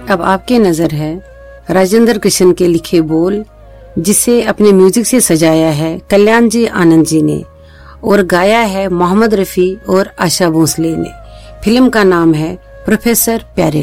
अब आपके नजर है राजेंद्र कृष्ण के लिखे बोल, जिसे अपने म्यूजिक से सजाया है कल्याण जी आनंद जी ने और गाया है मोहम्मद रफी और आशा भोसले ने। फिल्म का नाम है प्रोफेसर प्यारेलाल।